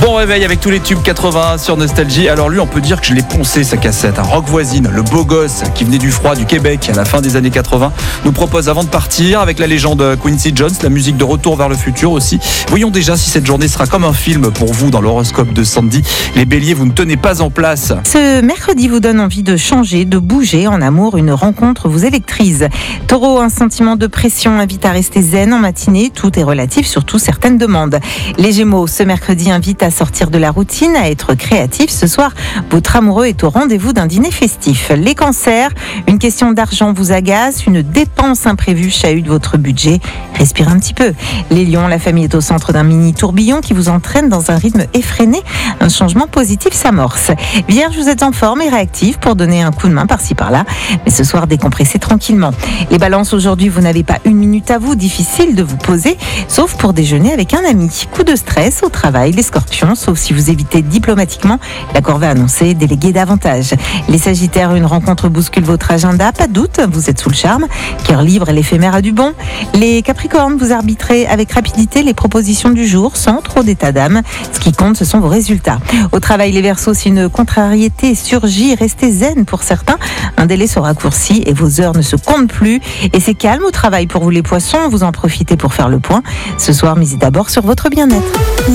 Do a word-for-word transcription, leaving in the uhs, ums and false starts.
Bon réveil avec tous les tubes quatre-vingts sur Nostalgie. Alors lui, on peut dire que je l'ai poncé sa cassette. Un rock voisine, le beau gosse qui venait du froid du Québec à la fin des années quatre-vingts, nous propose avant de partir avec la légende Quincy Jones, la musique de Retour vers le futur aussi. Voyons déjà si cette journée sera comme un film pour vous dans l'horoscope de Sandy. Les béliers, vous ne tenez pas en place. Ce mercredi vous donne envie de changer, de bouger. En amour, une rencontre vous électrise. Taureau, un sentiment de pression invite à rester zen en matinée. Tout est relatif, surtout certaines demandes. Les Gémeaux, ce mercredi invite à sortir de la routine, à être créatif. Ce soir, votre amoureux est au rendez-vous d'un dîner festif. Les Cancers, une question d'argent vous agace, une dépense imprévue chahute votre budget. Respirez un petit peu. Les Lions, la famille est au centre d'un mini tourbillon qui vous entraîne dans un rythme effréné. Un changement positif s'amorce. Vierge, vous êtes en forme et réactif pour donner un coup de main par-ci par-là. Mais ce soir, décompressez tranquillement. Les Balances, aujourd'hui, vous n'avez pas une minute à vous. Difficile de vous poser, sauf pour déjeuner avec un ami. Coup de stress au travail, les Scorpions, sauf si vous évitez diplomatiquement la corvée annoncée, déléguée davantage. Les Sagittaires, une rencontre bouscule votre agenda, pas de doute, vous êtes sous le charme. Cœur libre et l'éphémère a du bon. Les Capricornes, vous arbitrez avec rapidité les propositions du jour, sans trop d'état d'âme. Ce qui compte, ce sont vos résultats. Au travail, les Verseaux, si une contrariété surgit, restez zen pour certains. Un délai se raccourcit et vos heures ne se comptent plus. Et c'est calme au travail pour vous les Poissons, vous en profitez pour faire le point. Ce soir, misez d'abord sur votre bien-être.